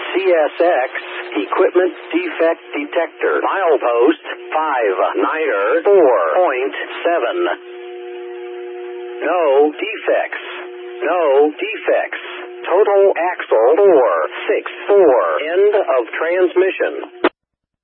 CSX Equipment Defect Detector. Milepost 5 4.7. No defects. No defects. Total axle 464. End of transmission.